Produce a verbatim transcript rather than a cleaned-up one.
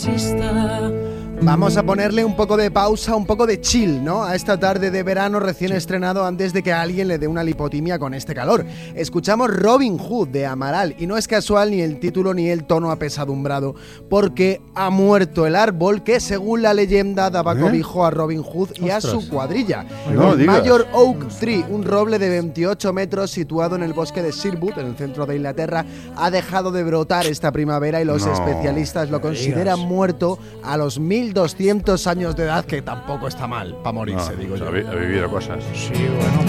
Vamos a ponerle un poco de pausa, un poco de chill, ¿no? A esta tarde de verano recién estrenado antes de que a alguien le dé una lipotimia con este calor. Escuchamos Robin Hood de Amaral y no es casual ni el título ni el tono apesadumbrado, porque ha muerto el árbol que, según la leyenda, daba ¿Eh? cobijo a Robin Hood y Ostras. a su cuadrilla. No el digas. Mayor Oak Tree, un roble de veintiocho metros situado en el bosque de Sherwood, en el centro de Inglaterra, ha dejado de brotar esta primavera y los No, especialistas lo me consideran digas. muerto a los mil doscientos años de edad, que tampoco está mal para morirse, No, digo pues yo. ha, vi- ha vivido cosas. Sí, bueno,